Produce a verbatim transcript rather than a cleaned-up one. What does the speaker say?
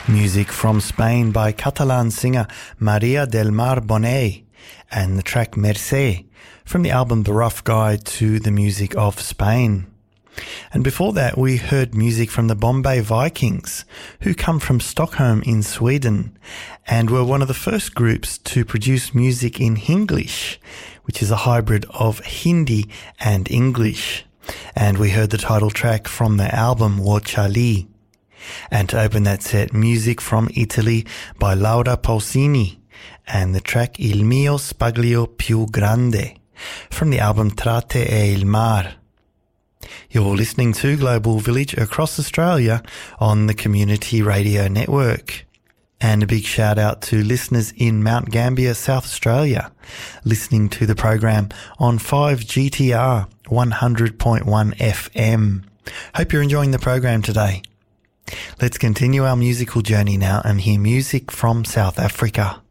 Music from Spain by Catalan singer Maria del Mar Bonet and the track Mercè from the album The Rough Guide to the Music of Spain. And before that we heard music from the Bombay Vikings, who come from Stockholm in Sweden and were one of the first groups to produce music in Hinglish, which is a hybrid of Hindi and English. And we heard the title track from their album Wo Chali. And to open that set, music from Italy by Laura Pausini and the track Il mio spaglio più grande from the album Trate e il Mar. You're listening to Global Village across Australia on the Community Radio Network. And a big shout out to listeners in Mount Gambier, South Australia, listening to the program on five G T R one hundred point one F M. Hope you're enjoying the program today. Let's continue our musical journey now and hear music from South Africa.